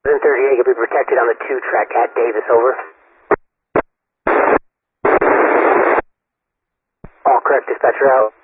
38, you'll be protected on the 2 track at Davis, over. All correct, dispatcher out.